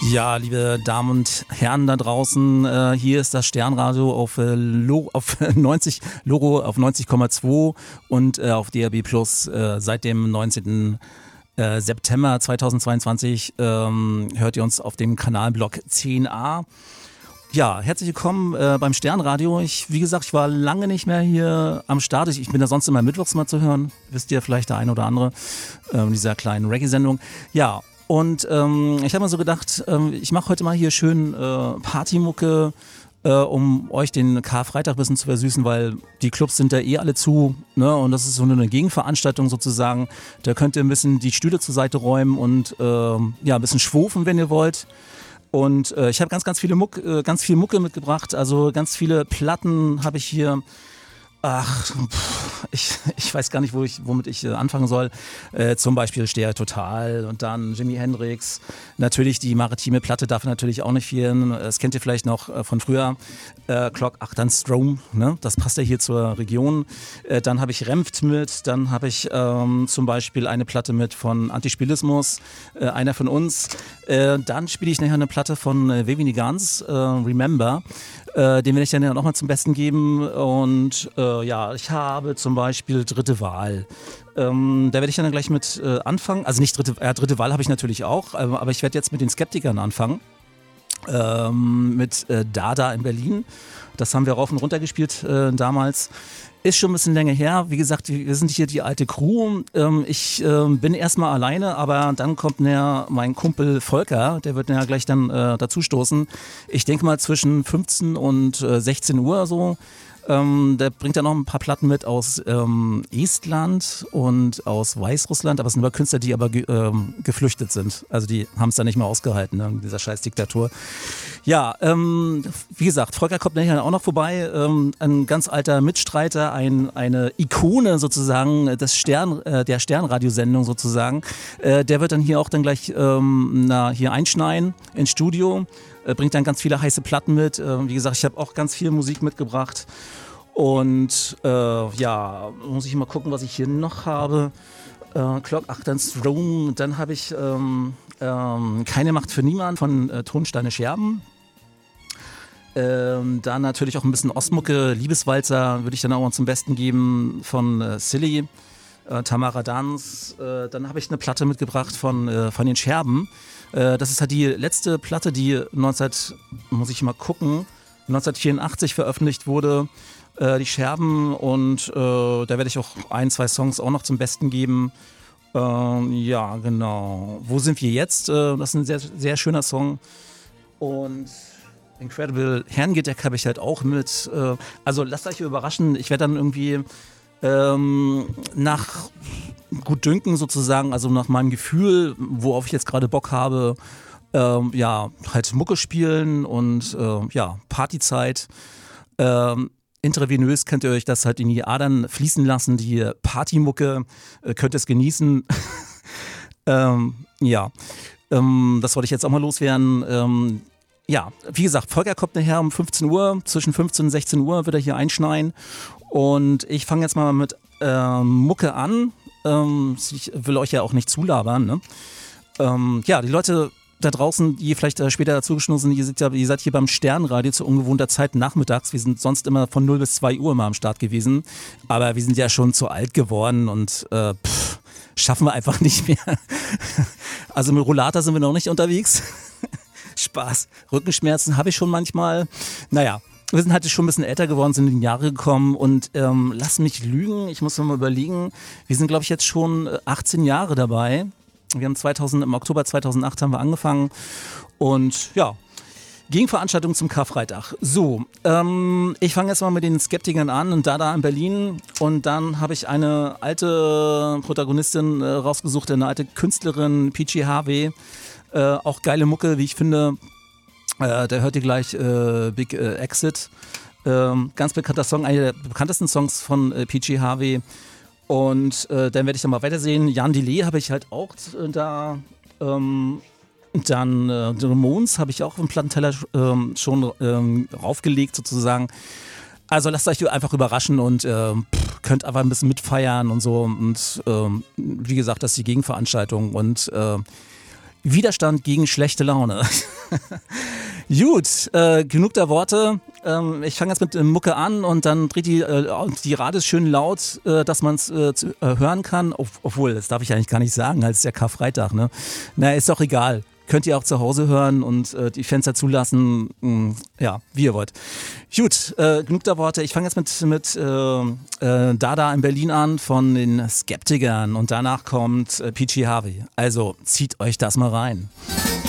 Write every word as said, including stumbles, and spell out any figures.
Ja, liebe Damen und Herren da draußen, äh, hier ist das Sternradio auf, äh, Lo- auf neunzig Logo auf neunzig Komma zwei und äh, auf D A B Plus äh, seit dem neunzehnten Äh, September zweitausendzweiundzwanzig ähm, hört ihr uns auf dem Kanalblock zehn a. Ja, herzlich willkommen äh, beim Sternradio. Ich, wie gesagt, ich war lange nicht mehr hier am Start. Ich, ich bin da sonst immer mittwochs mal zu hören. Wisst ihr vielleicht der eine oder andere äh, dieser kleinen Reggae-Sendung. Ja, und ähm, ich habe mir so gedacht, ähm, ich mache heute mal hier schön äh, Partymucke, äh, um euch den Karfreitag ein bisschen zu versüßen, weil die Clubs sind da eh alle zu, ne? Und das ist so eine Gegenveranstaltung sozusagen. Da könnt ihr ein bisschen die Stühle zur Seite räumen und äh, ja, ein bisschen schwufen, wenn ihr wollt. Und äh, ich habe ganz, ganz viele Muck, äh, ganz viel Mucke mitgebracht, also ganz viele Platten habe ich hier. Ach, pff, ich, ich weiß gar nicht, wo ich, womit ich äh, anfangen soll. Äh, zum Beispiel Stereo Total und dann Jimi Hendrix. Natürlich die maritime Platte darf natürlich auch nicht fehlen. Das kennt ihr vielleicht noch äh, von früher. Äh, Clock acht dann Strom, ne? Das passt ja hier zur Region. Äh, dann habe ich Remft mit, dann habe ich ähm, zum Beispiel eine Platte mit von Antispielismus, äh, einer von uns. Äh, dann spiele ich nachher eine Platte von äh, Vevini Gans, äh, Remember. Äh, den werde ich dann ja nochmal zum Besten geben. Und äh, ja, ich habe zum Beispiel Dritte Wahl. Ähm, da werde ich dann gleich mit äh, anfangen. Also nicht Dritte, äh, Dritte Wahl habe ich natürlich auch, äh, aber ich werde jetzt mit den Skeptikern anfangen. Ähm, mit äh, Dada in Berlin. Das haben wir rauf und runter gespielt äh, damals. Ist schon ein bisschen länger her. Wie gesagt, wir sind hier die alte Crew. Ähm, ich äh, bin erstmal alleine, aber dann kommt näher mein Kumpel Volker, der wird ja gleich dann äh, dazu stoßen. Ich denke mal zwischen fünfzehn und äh, sechzehn Uhr so. Ähm, der bringt ja noch ein paar Platten mit aus ähm, Estland und aus Weißrussland, aber es sind aber Künstler, die aber ge ähm, geflüchtet sind. Also die haben es da nicht mehr ausgehalten, ne, in dieser scheiß Diktatur. Ja, ähm, wie gesagt, Volker kommt nachher auch noch vorbei, ähm, ein ganz alter Mitstreiter, ein, eine Ikone sozusagen des Stern, äh, der Sternradiosendung sozusagen. Äh, der wird dann hier auch dann gleich ähm, na, hier einschneien ins Studio. Bringt dann ganz viele heiße Platten mit. Wie gesagt, ich habe auch ganz viel Musik mitgebracht. Und äh, ja, muss ich mal gucken, was ich hier noch habe. Äh, Clock acht dann Strom. Dann habe ich ähm, ähm, Keine Macht für Niemand von äh, Tonsteine Scherben. Ähm, dann natürlich auch ein bisschen Ostmucke, Liebeswalzer würde ich dann auch mal zum Besten geben von äh, Silly. Äh, Tamara Dans. Äh, dann habe ich eine Platte mitgebracht von, äh, von den Scherben. Äh, das ist halt die letzte Platte, die neunzehn, muss ich mal gucken, neunzehnhundertvierundachtzig veröffentlicht wurde. Äh, die Scherben und äh, da werde ich auch ein, zwei Songs auch noch zum Besten geben. Äh, ja, genau. Wo sind wir jetzt? Äh, das ist ein sehr, sehr schöner Song. Und Incredible Herrengedeck habe ich halt auch mit. Äh, also lasst euch überraschen. Ich werde dann irgendwie Ähm, nach Gutdünken sozusagen, also nach meinem Gefühl, worauf ich jetzt gerade Bock habe, ähm, ja, halt Mucke spielen und äh, ja, Partyzeit. Ähm, intravenös könnt ihr euch das halt in die Adern fließen lassen, die Partymucke, äh, könnt es genießen. ähm, ja, ähm, das wollte ich jetzt auch mal loswerden. Ähm, ja, wie gesagt, Volker kommt nachher um fünfzehn Uhr, zwischen fünfzehn und sechzehn Uhr wird er hier einschneien. Und ich fange jetzt mal mit ähm, Mucke an. Ähm, ich will euch ja auch nicht zulabern. Ne? Ähm, ja, die Leute da draußen, die vielleicht äh, später dazugeschlossen sind, ihr seid, ja, ihr seid hier beim Sternradio zu ungewohnter Zeit nachmittags. Wir sind sonst immer von null bis zwei Uhr mal am Start gewesen. Aber wir sind ja schon zu alt geworden und äh, pff, schaffen wir einfach nicht mehr. Also mit Rollator sind wir noch nicht unterwegs. Spaß. Rückenschmerzen habe ich schon manchmal. Naja. Wir sind halt schon ein bisschen älter geworden, sind in die Jahre gekommen und ähm, lass mich lügen, ich muss mal überlegen, wir sind glaube ich jetzt schon achtzehn Jahre dabei. Wir haben zweitausend, im Oktober zweitausendacht haben wir angefangen und ja, Gegenveranstaltung zum Karfreitag. So, ähm, ich fange jetzt mal mit den Skeptikern an und Dada in Berlin und dann habe ich eine alte Protagonistin äh, rausgesucht, eine alte Künstlerin, Peachy Harvey, äh, auch geile Mucke, wie ich finde. Äh, da hört ihr gleich äh, Big äh, Exit. Ähm, ganz bekannter Song, einer der bekanntesten Songs von äh, Peachy Harvey. Und äh, dann werde ich dann mal weitersehen. Jan Delay habe ich halt auch äh, da. Ähm, dann äh, The Ramones habe ich auch im Plattenteller ähm, schon ähm, raufgelegt sozusagen. Also lasst euch einfach überraschen und äh, pff, könnt einfach ein bisschen mitfeiern und so. Und ähm, wie gesagt, das ist die Gegenveranstaltung. Und äh, Widerstand gegen schlechte Laune. Gut, äh, genug der Worte. Ähm, ich fange jetzt mit äh, Mucke an und dann dreht die, äh, die Radios schön laut, äh, dass man es äh, äh, hören kann. Ob, obwohl, das darf ich eigentlich gar nicht sagen, als ist ja Karfreitag. Ne? Na, ist doch egal. Könnt ihr auch zu Hause hören und äh, die Fenster zulassen. Mh, ja, wie ihr wollt. Gut, äh, genug der Worte. Ich fange jetzt mit, mit äh, äh, Dada in Berlin an von den Skeptikern und danach kommt äh, P G Harvey. Also zieht euch das mal rein.